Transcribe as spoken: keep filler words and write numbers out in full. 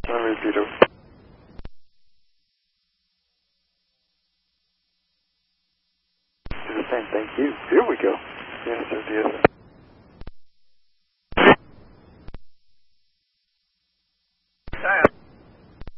Let me repeat it. Do the same, thank you. Here we go. Yes, sir, yes, sir.